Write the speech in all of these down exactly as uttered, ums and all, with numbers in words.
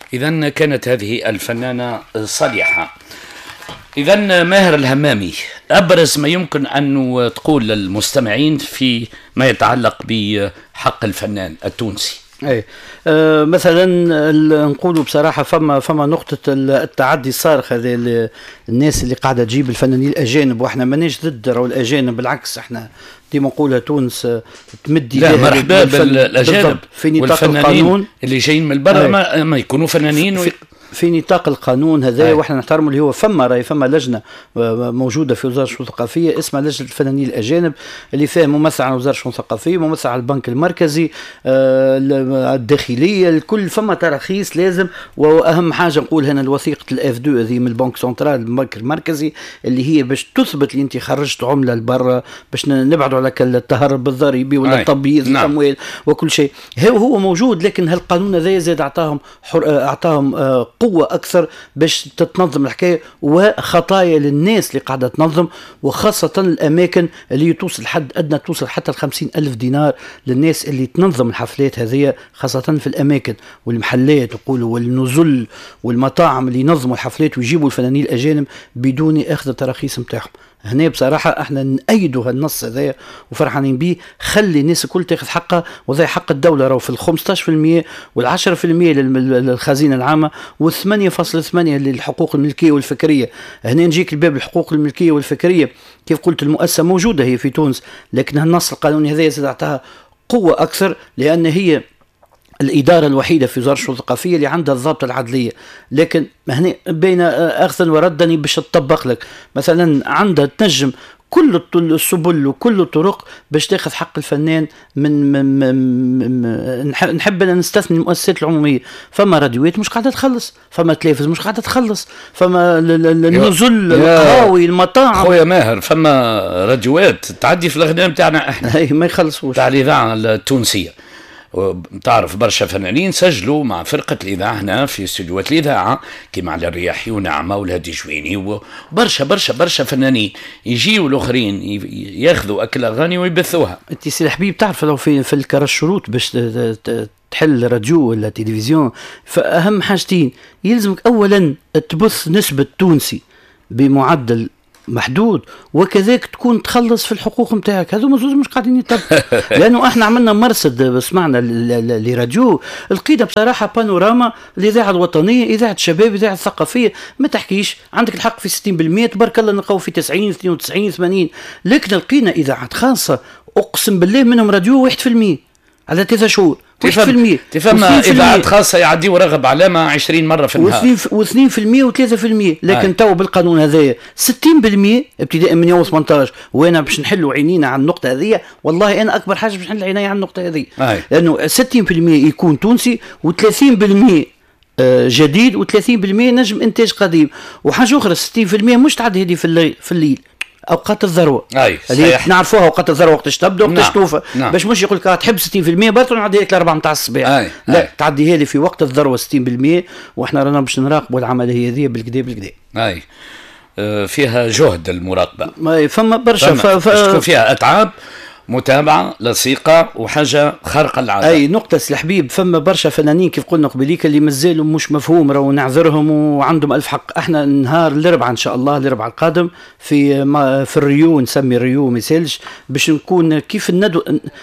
إذن كانت هذه الفنانة صالحة. إذن ماهر الهمامي، أبرز ما يمكن أن تقول للمستمعين في ما يتعلق بحق الفنان التونسي. اي آه مثلا نقولوا بصراحه فما فما نقطه التعدي الصارخ هذا الناس اللي قاعده تجيب الفنانين الاجانب، واحنا مانيش ضد راهو الاجانب، بالعكس احنا ديما نقولها تونس تمدي لا مرحبا بالاجانب في نطاق القانون اللي جايين من البر ما, ما يكونوا فنانين في, في نطاق القانون هذا، واحنا نحترموا اللي هو فما راهي فما لجنه موجوده في وزاره الشؤون الثقافيه اسمها لجنه الفنانين الاجانب، اللي فيها ممثل عن وزاره الشؤون الثقافيه، ممثل على البنك المركزي، الداخليه، الكل فما تراخيص لازم. واهم حاجه نقول هنا الوثيقه الاف دو هذه من البنك سنترال البنك المركزي، اللي هي باش تثبت اللي انت خرجت عمله لبرا، باش نبعدوا على التهرب الضريبي ولا تبييض الاموال وكل شيء. هو هو موجود، لكن هالقانون هذا زاد اعطاهم اعطاهم قوة أكثر باش تتنظم الحكاية، وخطايا للناس اللي قاعدة تنظم، وخاصة الأماكن اللي توصل حد أدنى توصل حتى الخمسين ألف دينار للناس اللي تنظم الحفلات هذه، خاصة في الأماكن والمحلات نقولوا والنزل والمطاعم اللي ينظموا الحفلات ويجيبوا الفنانين الأجانب بدون أخذ التراخيص متاعهم. هنا بصراحة احنا نأيدوا هالنص هذا وفرحانين به، خلي الناس الكل تاخذ حقها، وذا حق الدولة راهو في الخمسطاش بالمية والعشرة في المية للخزينة العامة والثمانية فاصلة ثمانية للحقوق الملكية والفكرية. هنا نجيك الباب الحقوق الملكية والفكرية، كيف قلت المؤسسة موجودة هي في تونس، لكن هالنص القانوني هذا يزيد أعطاها قوة أكثر، لأن هي الإدارة الوحيدة في وزارة الشؤون الثقافية اللي عندها الضابط العدلية. لكن هنا بين أخذا وردني باش تطبق لك، مثلا عندها تنجم كل السبل وكل الطرق باش تاخذ حق الفنان من, من, من نحب أن نستثني المؤسسات العمومية. فما راديوات مش قاعدة تخلص، فما تلفز مش قاعدة تخلص، فما النزل القهاوي المطاعم. خويا ماهر فما راديوات تعدي في الأغنية متاعنا احنا اي ما يخلصوش تاع الإذاعة التونسية. تعرف برشا فنانين سجلوا مع فرقة الإذاعة هنا في استديوهات الإذاعة كيما على الرياحي ونعمة والهادي جويني، وبرشا برشا برشا فنانين يجيوا الآخرين ياخذوا أكل أغاني ويبثوها. أنت سي الحبيب تعرف لو في في الكرة الشروط باش تحل راديو ولا تلفزيون، فأهم حاجتين يلزمك أولا تبث نسبة تونسي بمعدل محدود، وكذلك تكون تخلص في الحقوق متاعك. هذو مزوز مش قاعدين يطبقوا لانه احنا عملنا مرصد سمعنا لراديو القيده بصراحه بانوراما، الاذاعه الوطنيه، اذاعه الشباب، اذاعه الثقافيه، ما تحكيش عندك الحق في ستين بالمية، تبارك الله نلقاو في تسعين اثنين وتسعين ثمانين، لكن لقينا اذاعات خاصه اقسم بالله منهم راديو واحد في المية على ثلاثة شهور. تفهم تفهم إذاعات خاصة يعدي رغب علامة عشرين مرة في النهار، واثنين في المية وثلاثة في المية، لكن آه. تو بالقانون هذا ستين بالمية ابتداء من يوم ثمانية عشر، وأنا باش نحلوا عينينا على النقطة هذه. والله أنا أكبر حاجة باش نحل عيني على النقطة هذه، آه. لأنه ستين بالمية يكون تونسي وثلاثين بالمية جديد وثلاثين بالمية نجم إنتاج قديم. وحاجة أخرى ستين بالمية مش تعدي هذه في الليل في الليل اوقات الذروه اللي نعرفوها، اوقات الذروه وقتاش تبدا وقتاش توفى، نعم. باش مش يقول لك تحب ستين بالمية برضه نعدي لك الأربعة متاع الصباح، أي. لا أي. تعدي هذه في وقت الذروه ستين بالمية، واحنا رانا باش نراقبوا العمليه هذه بالكدا بالكدا. اي أه فيها جهد المراقبه، اي فما برشا فما ف... تكون فيها اتعاب متابعة لصيقة وحاجة خارقة العادة. أي نقطة سي الحبيب، فما برشا فنانين كيف قلنا قبليك اللي مازالوا مش مفهوم، راهو نعذرهم وعندهم ألف حق. احنا نهار الأربعاء إن شاء الله الأربعاء القادم في ما في الريو، نسمي الريو ميسالش، باش نكون كيف الندو.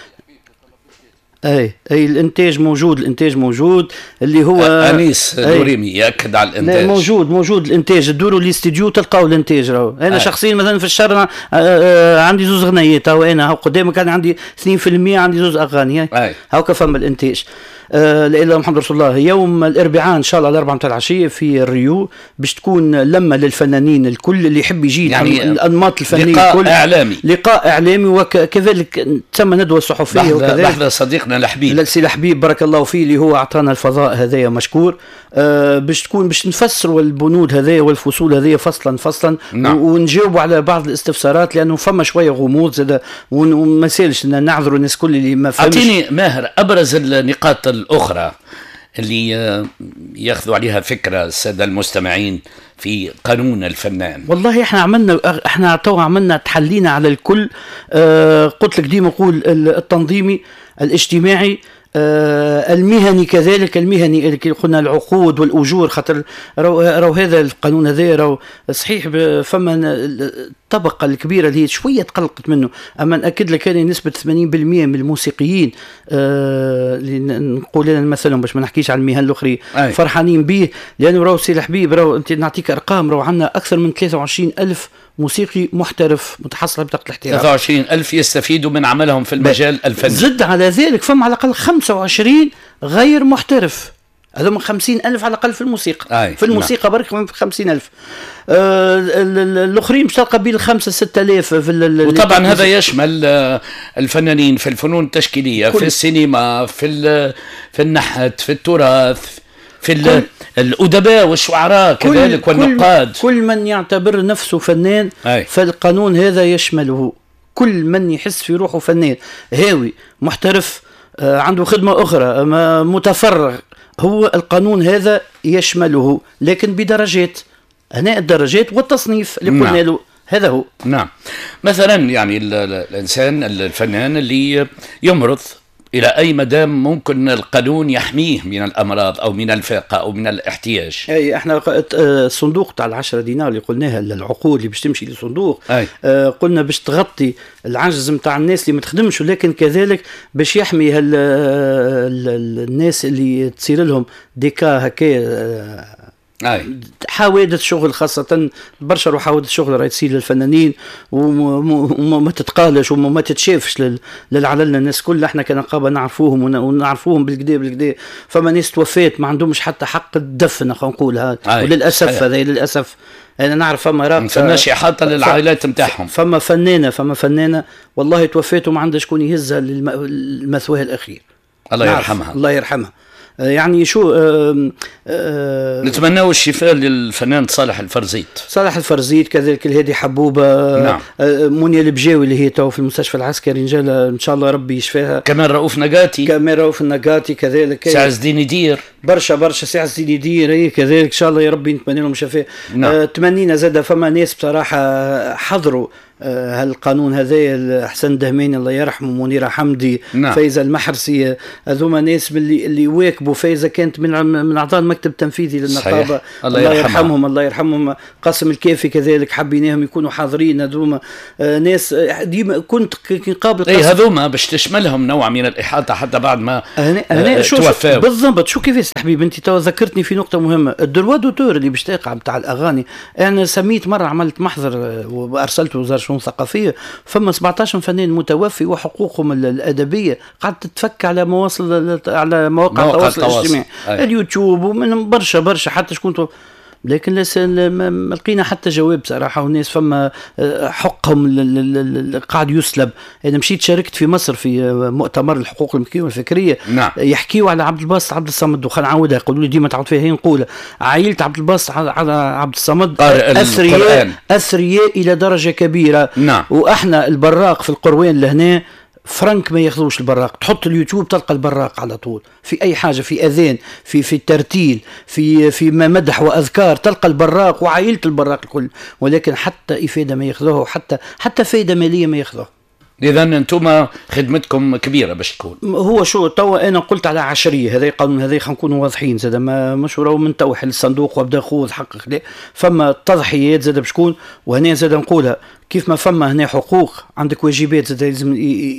اي اي الانتاج موجود، الانتاج موجود اللي هو انيس دوريمي ياكد على الانتاج موجود موجود الانتاج. تدوروا الاستديو تلقاو الانتاج. راهو انا أي. شخصيا مثلا في الشهر عندي زوز اغنيات، او انا هاو قدامك كان عندي اثنين بالمية عندي زوز اغاني هاو كفم الانتاج. آه لا اله الا محمد رسول الله. يوم الاربعاء ان شاء الله الاربعاء متاع العشيه في الريو باش تكون لما للفنانين الكل اللي يحب يجي، يعني الانماط الفنيه لقاء الكل، اعلامي لقاء اعلامي، وكذلك تسمى ندوه صحفيه. وكذلك لحظه صديقنا الحبيب السي الحبيب بارك الله فيه اللي هو اعطانا الفضاء هذايا مشكور. آه باش تكون باش نفسروا البنود هذايا والفصول هذيا فصلا فصلا، نعم. ونجاوبوا على بعض الاستفسارات لانه فما شويه غموض زاد، وما سالش نعذروا الناس كل اللي ما فهمش. اعطيني ماهر ابرز النقاط الاخرى اللي ياخذوا عليها فكره الساده المستمعين في قانون الفنان. والله احنا عملنا احنا تو عملنا تحلينا على الكل. آه قلت لك ديما نقول التنظيمي، الاجتماعي، آه المهني كذلك، المهني اللي قلنا العقود والأجور، خاطر رو, رو هذا القانون هذا رو صحيح فما الطبقة الكبيرة اللي شوية تقلقت منه، أما نأكد لك أن نسبة ثمانين بالمئة من الموسيقيين آه اللي نقول لنا مثلا باش ما نحكيش على المهن الأخرى فرحانين به، لأنه رو سي الحبيب رو أنت نعطيك أرقام، رو عندنا أكثر من ثلاثة وعشرين ألف موسيقي محترف متحصل بطاقة الاحتراف، ثلاثة وعشرين ألف يستفيدوا من عملهم في المجال الفني. زد على ذلك فما على الأقل خمسة وعشرين غير محترف، هذا من خمسين ألف على الأقل في الموسيقى. آي. في الموسيقى برك من خمسين ألف. آه الآخرين مش تلقى بين خمسة ستة آلاف في. وطبعا هذا يشمل الفنانين في الفنون التشكيلية، في السينما، في في النحت، في التراث، في الأدباء والشعراء كذلك والنقاد، كل من يعتبر نفسه فنان. أي. فالقانون هذا يشمله كل من يحس في روحه فنان، هاوي محترف آه عنده خدمة أخرى متفرغ، هو القانون هذا يشمله، لكن بدرجات، هنا الدرجات والتصنيف اللي قلنا له هذا هو. نعم. مثلا يعني الإنسان الفنان اللي يمرض إلى أي مدى ممكن القانون يحميه من الأمراض أو من الفاقة أو من الاحتياج؟ أي احنا الصندوق تاع العشرة دينار اللي قلناها، العقود اللي باش تمشي للصندوق، آه قلنا باش تغطي العجز متاع الناس اللي ما تخدمش، ولكن كذلك باش يحمي هال الناس اللي تصير لهم ديكا هكا أي. حوادث شغل، خاصة برشا حوادث شغل راهي تصير للفنانين وما تتقالش وما تتشافش للعلن الناس كلها. احنا كنقابة نعرفوهم ونعرفوهم بالكدا بالكدا، فما ناس توفات ما عندهمش حتى حق الدفن خلينا نقولها، وللأسف هذا للأسف أنا نعرف فما راقصة فماشي حتى للعائلات نتاعهم، فما فنانة فما فنانة والله توفات وما عندها شكون يهزها للمثواه الأخير، الله يرحمها. الله يرحمها. يعني شو آه آه نتمنى الشفاء للفنان صالح الفرزيت. صالح الفرزيت كذلك الهادي حبوبة. نعم. آه منيا البجاوي اللي هي تو في المستشفى العسكري إن جاء إن شاء الله ربي يشفاها. كمان رؤوف نقاتي. كمان رؤوف النقاتي كذلك. سعز الدين يدير. برشا برشا سعز الدين يدير هي كذلك إن شاء الله يا ربي نتمنى لهم الشفاء. نعم. آه تمنينا زاد فما ناس بصراحة حضروا هالقانون هذا، حسن دهماني الله يرحمه، منيرة حمدي. نعم. فايزة المحرسي، هذوما ناس اللي اللي واكبوا. فايزة كانت من من اعضاء المكتب التنفيذي للنقابة، الله, الله يرحمهم. الله يرحمهم. قاسم الكافي كذلك حبيناهم يكونوا حاضرين. هذوما ناس ديما كنت نقابل اي هذوما باش تشملهم نوع من الإحاطة حتى بعد ما هنا توفاوا بالضبط. شو كيف حبيبي انت تو ذكرتني في نقطة مهمة، الدروا دوتور اللي باش تقع بتاع الأغاني. انا سميت مرة عملت محضر وارسلته وزارة الشؤون الثقافية، فما سبعطاش فنان متوفي وحقوقهم الأدبية قاعدة تتفك على مواصل على مواقع التواصل الاجتماعي، اليوتيوب ومن برشا برشا حتى شكون. لكن ما لقينا حتى جواب صراحة، والناس فما حقهم قاعد يسلب. أنا مشيت شاركت في مصر في مؤتمر الحقوق الملكية والفكرية. نعم. يحكيوا على عبد الباسط عبد الصمد، وخلنا نعاودها يقولوا لي ديما تعود فيها هي نقولها. عائلة عبد الباسط على عبد الصمد أثرياء أثرياء إلى درجة كبيرة. نعم. وإحنا البراق في القروان لهنا فرنك ما ياخذوش البراق، تحط اليوتيوب تلقى البراق على طول في اي حاجه، في اذان، في في الترتيل، في في مدح واذكار تلقى البراق وعائله البراق الكل، ولكن حتى افاده ما ياخذوها، وحتى حتى فائده ماليه ما ياخذوها. اذا انتم خدمتكم كبيره باش تكون. هو شو توا انا قلت على عشريه، هذا قانون هذا خلينا واضحين زاد، ما مش راهو من تو حل الصندوق وابدا خوذ حقق لا، فما تضحيات زاد بشكون. وهنا زاد نقولها كيف ما فما هنا حقوق عندك واجبات زاد لازم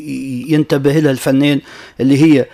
ينتبه لها الفنان، اللي هي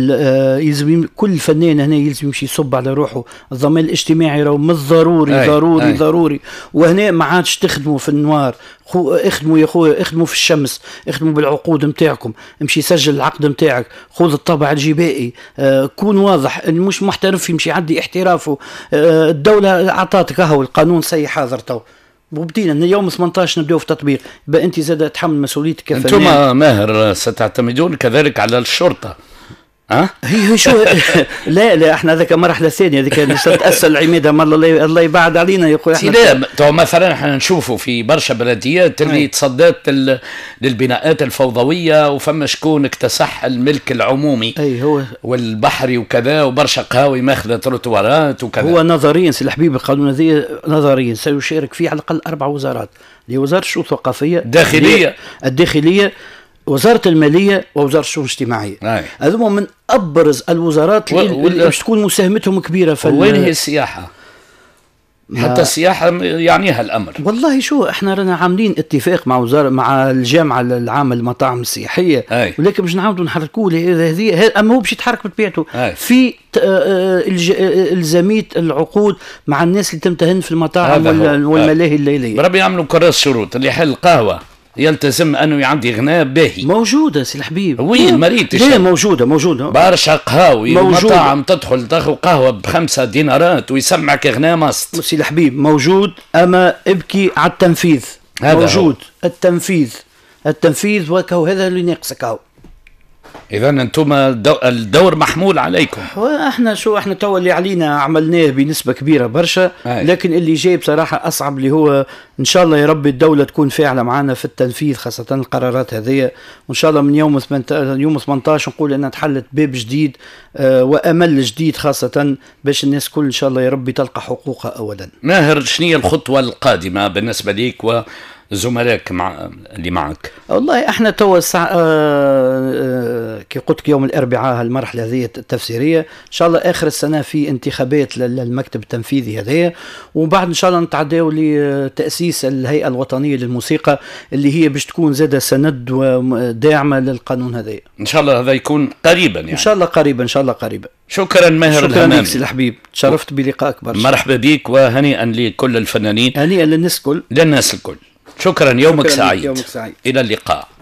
يلزم كل فنان هنا يلزم يمشي يصب على روحه. الضمان الاجتماعي راهو مش ضروري أي ضروري أي. ضروري. وهنا ما عادش تخدموا في النوار، خو اخدموا يا خويا، اخدموا في الشمس، اخدموا بالعقود نتاعكم، امشي سجل العقد نتاعك، خذ الطبع الجبائي، آه كون واضح، مش محترف يمشي يعدي احترافه. آه الدولة اعطاتك اهو القانون سي حاضر تو، وبدينا من يوم ثمانية عشر نبداو في التطبيق. بقى انت زاد تحمل مسؤوليتك كفنان. انتم ماهر ستعتمدون كذلك على الشرطة. ها هي شو لا لا احنا هذاك مرحله ثانيه، هذيك تاسل العماده الله الله يبعد علينا يقول احنا لا تو مثلا احنا نشوفوا في برشا بلديات اللي تصدت للبناءات الفوضويه، وفما شكون اكتسح الملك العمومي اي هو والبحري وكذا، وبرشا قهاوي ماخذه تروتوارات وكذا. هو نظريا سي الحبيب القانون هذا نظريا سيشارك فيه على الاقل اربع وزارات، اللي وزاره الشؤون الثقافيه، الداخليه الداخليه وزارة المالية ووزارة الشؤون الاجتماعية، هذوما من أبرز الوزارات و... اللي باش تكون مساهمتهم كبيرة في وين هي السياحة؟ حتى السياحة يعنيها الأمر. والله شو احنا رانا عاملين اتفاق مع وزارة مع الجامعة العامة للمطاعم السياحية، أي. ولكن باش نعاودوا نحركوه هذه، اما هو باش يتحرك بطبيعته في الزامية العقود مع الناس اللي تمتهن في المطاعم والملاهي الليلية. ربي يعملوا كراس شروط اللي يحل قهوة يلتزم انه يعندي غناء باهي. موجوده سي الحبيب. وين مريت لا موجوده موجوده برشا قهاوي ومطاعم تدخل تاخذ قهوه بخمسة دينارات ويسمعك غناء مست. سي الحبيب موجود، اما ابكي على التنفيذ. موجود هو. التنفيذ التنفيذ وكو هذا اللي ناقصك اهو. اذا انتم الدور محمول عليكم. احنا شو احنا تو اللي علينا عملناه بنسبه كبيره برشا، لكن اللي جاي بصراحه اصعب، اللي هو ان شاء الله يا رب الدوله تكون فاعله معنا في التنفيذ، خاصه القرارات هذه، وان شاء الله من يوم يوم ثمانية عشر نقول انها تحلت باب جديد اه وامل جديد، خاصه باش الناس كل ان شاء الله يا رب تلقى حقوقها اولا. ماهر، شنو الخطوه القادمه بالنسبه ليك و زملائك مع اللي معك؟ والله احنا تو الساعة آه كي قلت يوم الاربعاء المرحله هذه التفسيريه، ان شاء الله اخر السنه في انتخابات للمكتب التنفيذي هذايا، وبعد ان شاء الله نتعداو لتاسيس الهيئه الوطنيه للموسيقى اللي هي باش تكون زاده سند وداعمه للقانون هذايا. ان شاء الله هذا يكون قريبا يعني. ان شاء الله قريبا ان شاء الله قريبا. شكرا ماهر الهمامي. شكرا لك سي الحبيب، تشرفت بلقائك برشا. مرحبا بك وهنيئا لكل الفنانين. هنيئا للناس الكل. للناس الكل. شكرا، يومك شكرا سعيد. يومك سعيد. إلى اللقاء.